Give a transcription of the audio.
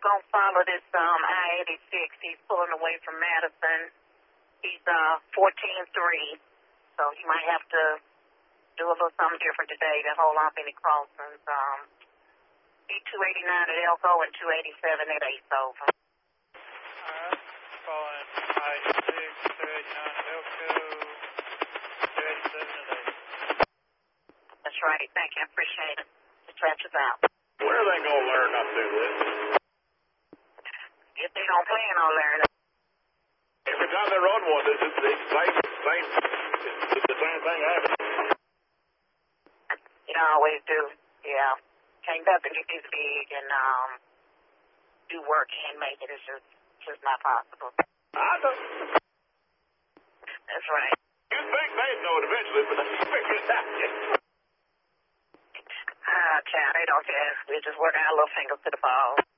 going to follow this I-86. He's pulling away from Madison. He's 14-3, so he might have to do a little something different today to hold off any crossings. E289 at Elko and 287 at ASO. Alright, following I-86, 289 at Elko, 287 at ASO. That's right. Thank you. I appreciate it. Dispatch is out. When are they going to learn not to do this? If they don't plan on learning. Every time they run one, it's the same thing happens. It always do. Yeah. Can't nothing get this big and do work and make it. It's just not possible. I know. That's right. You think they'd know it eventually, but they figure it out yet. Child, they don't care. We're just working our little fingers to the ball.